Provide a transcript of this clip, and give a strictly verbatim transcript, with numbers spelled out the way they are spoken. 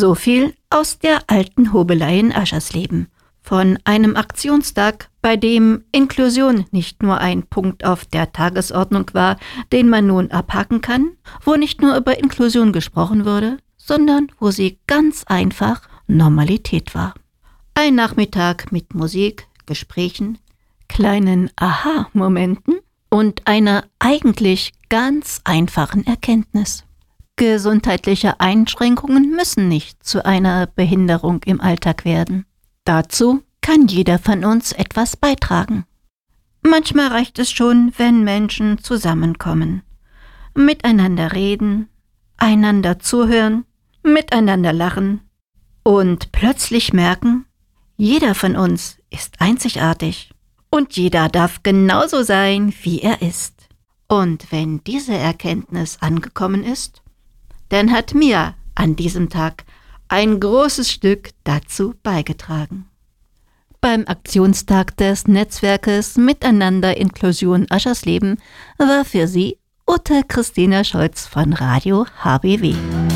So viel aus der alten Hobelei in Aschersleben. Von einem Aktionstag, bei dem Inklusion nicht nur ein Punkt auf der Tagesordnung war, den man nun abhaken kann, wo nicht nur über Inklusion gesprochen wurde, sondern wo sie ganz einfach Normalität war. Ein Nachmittag mit Musik, Gesprächen, kleinen Aha-Momenten und einer eigentlich ganz einfachen Erkenntnis. Gesundheitliche Einschränkungen müssen nicht zu einer Behinderung im Alltag werden. Dazu kann jeder von uns etwas beitragen. Manchmal reicht es schon, wenn Menschen zusammenkommen, miteinander reden, einander zuhören, miteinander lachen und plötzlich merken, jeder von uns ist einzigartig und jeder darf genauso sein, wie er ist. Und wenn diese Erkenntnis angekommen ist, dann hat Mia an diesem Tag ein großes Stück dazu beigetragen. Beim Aktionstag des Netzwerkes Miteinander Inklusion Aschersleben war für sie Ute Christina Scholz von Radio H B W.